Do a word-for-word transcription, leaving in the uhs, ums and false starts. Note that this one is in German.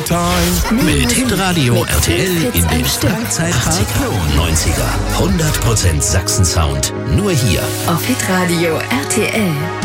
Time. Mit Hitradio R T L in den Stadtzeitpark achtziger, neunziger. hundert Prozent Sachsen-Sound. Nur hier. Auf Hitradio R T L.